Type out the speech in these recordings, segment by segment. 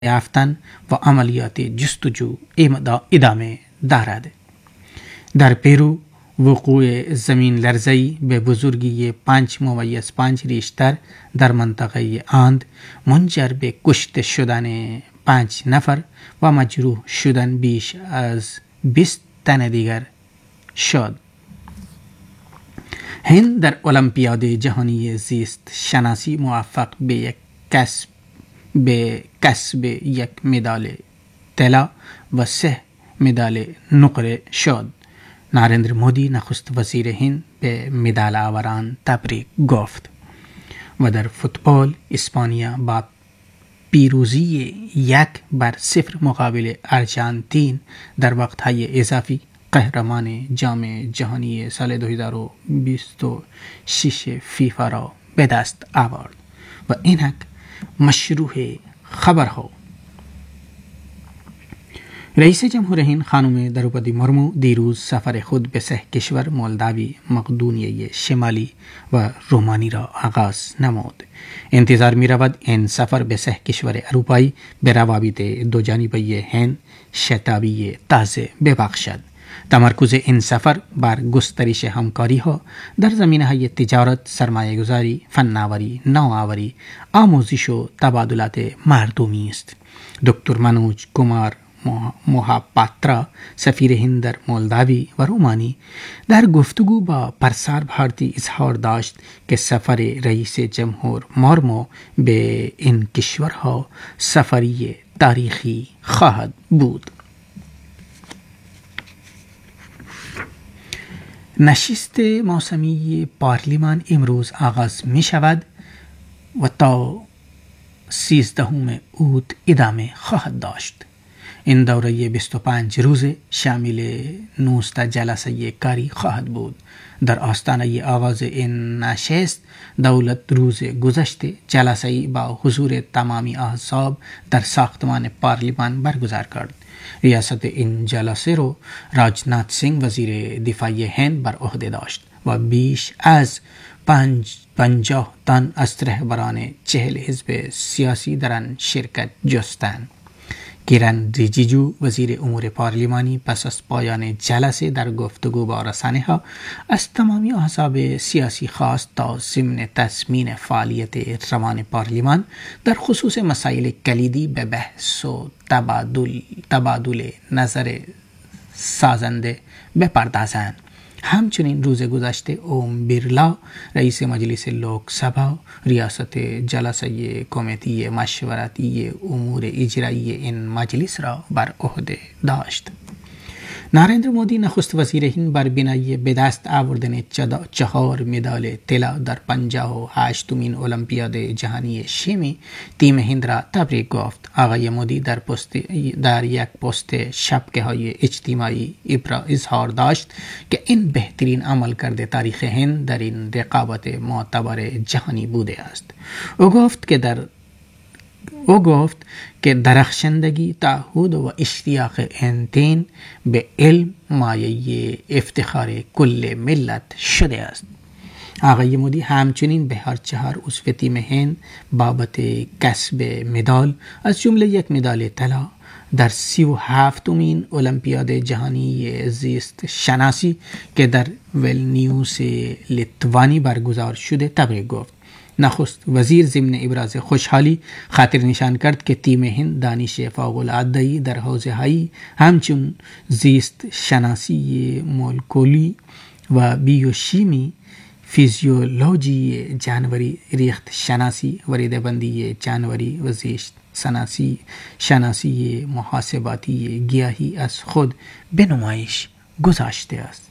یافتن و عملیات جستجو ادامه دارد. در پیرو وقوع زمین لرزه‌ای به بزرگی 5.5 ریشتر در منطقه آند منجر به کشته شدن 5 نفر و مجروح شدن بیش از 20 تن دیگر شد. هند در المپیاد جهانی زیست شناسی موفق به کسب یک مدال طلا و 3 مدال نقره شد. نریندر مودی نخست وزیر هند به مدال آوران تبریک گفت. و در فوتبال اسپانیا با پیروزی 1-0 مقابل آرژانتین در وقت‌های اضافی قهرمان جام جهانی سال 2026 فیفا را به دست آورد. و اینک مشروع خبرها. رئیس جمهور هند خانم دروپدی مرمو دیروز سفر خود به 3 کشور مولداوی، مقدونیه شمالی و رومانی را آغاز نمود. انتظار می رود این سفر به 3 کشور اروپایی به روابط دوجانبه هند شتابی تازه ببخشد. تمرکز این سفر بر گسترش همکاری ها در زمینه های تجارت، سرمایه گذاری، فناوری، نوآوری، آموزش و تبادلات مردمی است. دکتر منوج کمار موهاپاترا سفیر هند در مولداوی و رومانی در گفتگو با پرسار بھارتی اظهار داشت که سفر رئیس جمهور مرمو به این کشورها سفری تاریخی خواهد بود. نشست موسمی پارلیمان امروز آغاز می شود و تا 13 اوت ادامه خواهد داشت. این دوره 25 روزه شامل 19 جلسه کاری خواهد بود. در آستانه آغاز این نشست دولت روز گذشته جلسه‌ای با حضور تمامی احزاب در ساختمان پارلیمان برگزار کرد. ریاست این جلسه رو راجناتھ سنگھ وزیر دفاع هند بر عهده داشت و بیش از 50 تن از رهبران 40 حزب سیاسی در آن شرکت جستند. کیرن ریجیجو وزیر امور پارلیمانی پس از پایان جلسه در گفتگو با رسانه‌ها از تمامی احزاب سیاسی خواست تا ضمن تضمین فعالیت روان پارلیمان در خصوص مسائل کلیدی به بحث و تبادل نظر سازنده بپردازند. همچنین روز گذشته اوم بیرلا رئیس مجلس لوک سبا ریاست جلسه کمیته مشورتی امور اجرایی این مجلس را بر عهده داشت. نریندر مودی نخست وزیر هند بر بنای به دست آوردن 4 مدال طلا در 58مین المپیاد جهانی شیمی تیم هند را تبریک گفت. آقای مودی در یک پست شبکه‌های اجتماعی اظهار داشت که این بهترین عمل کرده تاریخ هند در این رقابت معتبر جهانی بوده است. او گفت که درخشندگی، تعهد و اشتیاق این تیم به علم مایه افتخار کل ملت شده است. آقای مودی همچنین به هر 4 عضو تیم هند بابت کسب مدال از جمله 1 مدال طلا در 37مین المپیاد جهانی زیست شناسی که در ولنیوس لیتوانی برگزار شده تبریک گفت. نخست وزیر ضمن ابراز خوشحالی خاطر نشان کرد که تیم هند دانش فوق‌العاده‌ای در حوزه‌هایی همچون زیست شناسی مولکولی و بیوشیمی، فیزیولوژی جانوری، ریخت شناسی، وریده‌بندی جانوری و زیست شناسی محاسباتی گیاهی از خود به نمایش گذاشته است.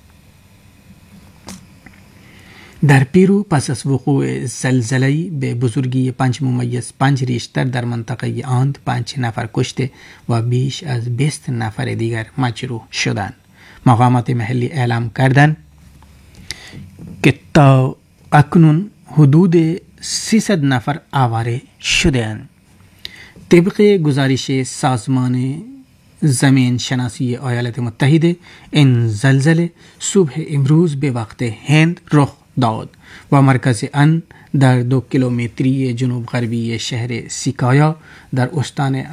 در پیرو پس از وقوع زلزله‌ای به بزرگی 5.5 ریشتر در منطقه آند 5 نفر کشته و بیش از 20 نفر دیگر مجروح شدند. مقامات محلی اعلام کردند که تا اکنون حدود 300 نفر آواره شده‌اند. طبق گزارش سازمان زمین شناسی ایالات متحده این زلزله صبح امروز به وقت هند رخ داد و مرکز ان در 2 کیلومتری جنوب غربی شهر سیکایا در استان